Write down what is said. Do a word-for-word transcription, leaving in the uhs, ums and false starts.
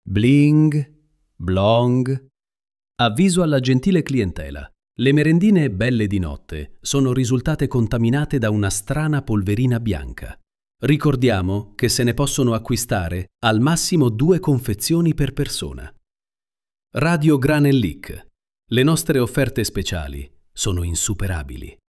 Bling, blong. Avviso alla gentile clientela. Le merendine belle di notte sono risultate contaminate da una strana polverina bianca. Ricordiamo che se ne possono acquistare al massimo due confezioni per persona. Radio Granellic. Le nostre offerte speciali sono insuperabili.